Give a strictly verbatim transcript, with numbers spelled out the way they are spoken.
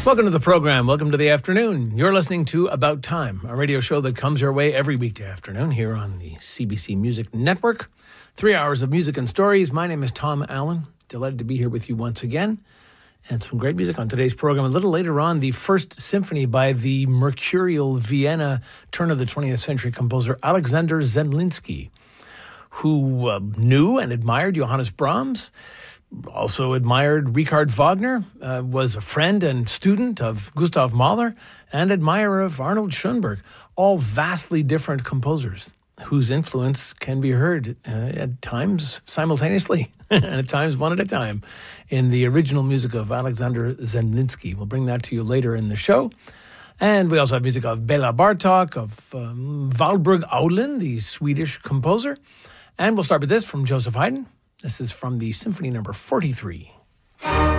Welcome to the program. Welcome to the afternoon. You're listening to About Time, a radio show that comes your way every weekday afternoon here on the C B C Music Network. Three hours of music and stories. My name is Tom Allen. Delighted to be here with you once again. And some great music on today's program. A little later on, the First Symphony by the mercurial Vienna turn of the twentieth century composer Alexander Zemlinsky, who uh, knew and admired Johannes Brahms, also admired Richard Wagner, uh, was a friend and student of Gustav Mahler, and admirer of Arnold Schoenberg, all vastly different composers whose influence can be heard uh, at times simultaneously, and at times one at a time, in the original music of Alexander Zemlinsky. We'll bring that to you later in the show. And we also have music of Bela Bartok, of um, Valborg Aulen, the Swedish composer. And we'll start with this from Joseph Haydn. This is from the Symphony number forty-three.